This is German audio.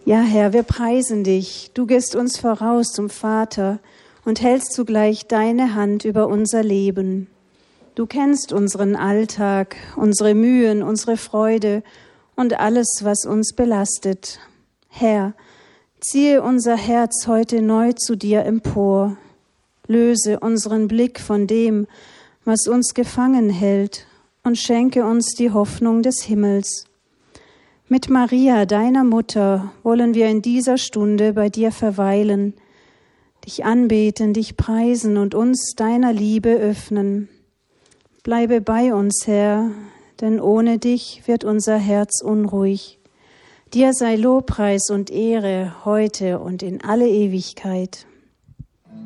Ja, Herr, wir preisen dich. Du gehst uns voraus zum Vater und hältst zugleich deine Hand über unser Leben. Du kennst unseren Alltag, unsere Mühen, unsere Freude und alles, was uns belastet. Herr, ziehe unser Herz heute neu zu dir empor. Löse unseren Blick von dem, was uns gefangen hält, und schenke uns die Hoffnung des Himmels. Mit Maria, deiner Mutter, wollen wir in dieser Stunde bei dir verweilen, dich anbeten, dich preisen und uns deiner Liebe öffnen. Bleibe bei uns, Herr, denn ohne dich wird unser Herz unruhig. Dir sei Lobpreis und Ehre heute und in alle Ewigkeit.